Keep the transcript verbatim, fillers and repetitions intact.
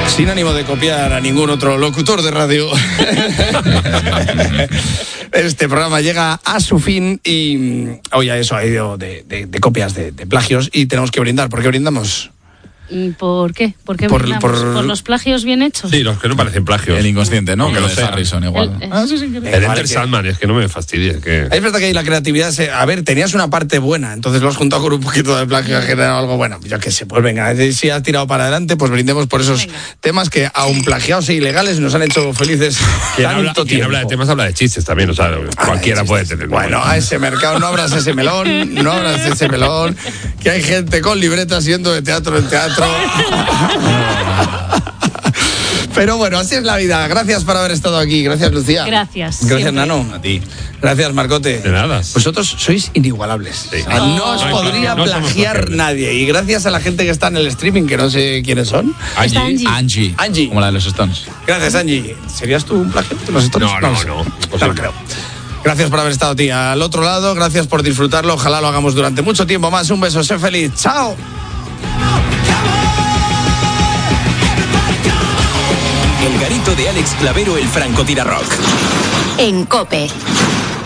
Sin ánimo de copiar a ningún otro locutor de radio, este programa llega a su fin y hoy a eso ha ido de, de, de copias, de, de plagios, y tenemos que brindar. ¿Por qué brindamos? ¿Por qué? ¿Por qué por, brindamos? por... ¿Por los plagios bien hechos? Sí, los que no parecen plagios. El inconsciente, ¿no? El Que lo de sé. Harrison igual. El, Ah, sí, sí, El Vale, Enter que- Sandman, es que no me fastidies. Que... Es verdad que ahí la creatividad se... A ver, tenías una parte buena, entonces lo has juntado con un poquito de plagio, ha generado algo bueno. Yo qué sé, pues venga, si has tirado para adelante, pues brindemos por esos Venga. temas que, aun plagiados e ilegales, nos han hecho felices Quien habla, tanto quien tiempo. habla de temas habla de chistes también, o sea, cualquiera puede tener. Bueno, a ese mercado no abras ese melón, no abras ese melón, que hay gente con libretas yendo de teatro en teatro. Pero bueno, así es la vida. Gracias por haber estado aquí. Gracias, Lucía. Gracias. Gracias, siempre. Nano. A ti. Gracias, Marcote. De nada. Vosotros sois inigualables. Sí. O sea, no os No, podría no somos plagiar plagiables. nadie. Y gracias a la gente que está en el streaming, que no sé quiénes son. Está Angie. Angie. Angie. Como la de los Stones. Gracias, Angie. ¿Serías tú un plagio de los Stones? No, no, lo sé. no. No lo creo. Gracias por haber estado, tía. Al otro lado, gracias por disfrutarlo. Ojalá lo hagamos durante mucho tiempo más. Un beso, sé feliz. ¡Chao! El garito de Alex Clavero, el francotirador. En COPE.